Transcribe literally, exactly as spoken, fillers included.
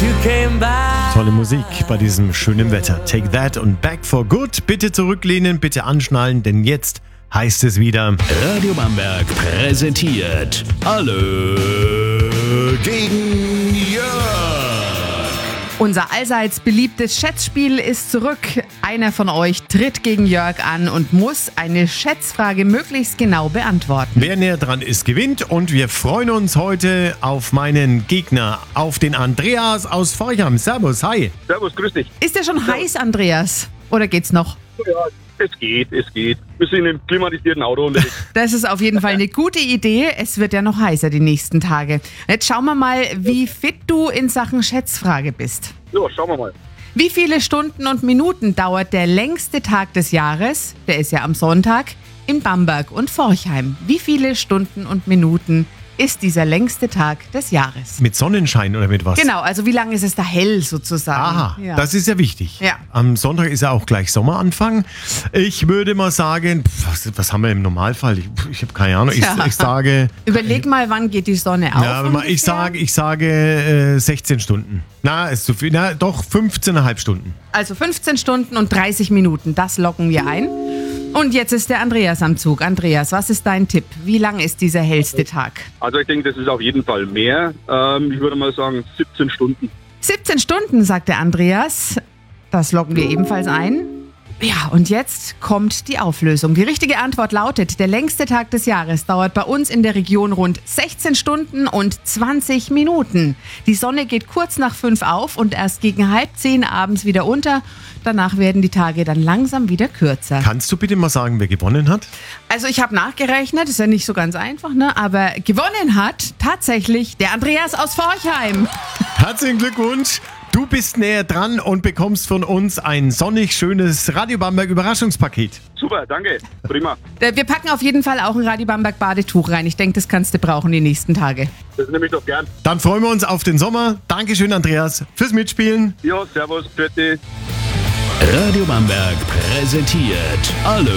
you came back. Tolle Musik bei diesem schönen Wetter. Take That und Back for Good. Bitte zurücklehnen, bitte anschnallen, denn jetzt heißt es wieder Radio Bamberg präsentiert Alle gegen Jörg. Unser allseits beliebtes Schätzspiel ist zurück. Einer von euch tritt gegen Jörg an und muss eine Schätzfrage möglichst genau beantworten. Wer näher dran ist, gewinnt. Und wir freuen uns heute auf meinen Gegner, auf den Andreas aus Forchheim. Servus, hi. Servus, grüß dich. Ist der schon heiß, Andreas? Oder geht's noch? Ja, es geht, es geht. Wir sind im klimatisierten Auto unterwegs. Das ist auf jeden Fall eine gute Idee. Es wird ja noch heißer die nächsten Tage. Jetzt schauen wir mal, wie fit du in Sachen Schätzfrage bist. Ja, schauen wir mal. Wie viele Stunden und Minuten dauert der längste Tag des Jahres, der ist ja am Sonntag, in Bamberg und Forchheim? Wie viele Stunden und Minuten ist dieser längste Tag des Jahres? Mit Sonnenschein oder mit was? Genau, also wie lange ist es da hell sozusagen? Aha, ja. das ist ja wichtig. Ja. Am Sonntag ist ja auch gleich Sommeranfang. Ich würde mal sagen, was, was haben wir im Normalfall? Ich, ich habe keine Ahnung. Ich, Tja. ich sage... Überleg mal, wann geht die Sonne auf? Ja, aber mal, ich ungefähr? sage, ich sage äh, sechzehn Stunden. Na, ist zu viel. Na, doch, fünfzehn Komma fünf Stunden. Also fünfzehn Stunden und dreißig Minuten, das locken wir ein. Und jetzt ist der Andreas am Zug. Andreas, was ist dein Tipp? Wie lang ist dieser hellste Tag? Also ich denke, das ist auf jeden Fall mehr. Ähm, ich würde mal sagen siebzehn Stunden. siebzehn Stunden, sagt der Andreas. Das loggen wir ebenfalls ein. Ja, und jetzt kommt die Auflösung. Die richtige Antwort lautet, der längste Tag des Jahres dauert bei uns in der Region rund sechzehn Stunden und zwanzig Minuten. Die Sonne geht kurz nach fünf auf und erst gegen halb zehn abends wieder unter. Danach werden die Tage dann langsam wieder kürzer. Kannst du bitte mal sagen, wer gewonnen hat? Also ich habe nachgerechnet, ist ja nicht so ganz einfach, ne? Aber gewonnen hat tatsächlich der Andreas aus Forchheim. Herzlichen Glückwunsch. Du bist näher dran und bekommst von uns ein sonnig schönes Radio Bamberg Überraschungspaket. Super, danke. Prima. Wir packen auf jeden Fall auch ein Radio Bamberg Badetuch rein. Ich denke, das kannst du brauchen die nächsten Tage. Das nehme ich doch gern. Dann freuen wir uns auf den Sommer. Dankeschön, Andreas, fürs Mitspielen. Ja, servus, bitte. Radio Bamberg präsentiert Alle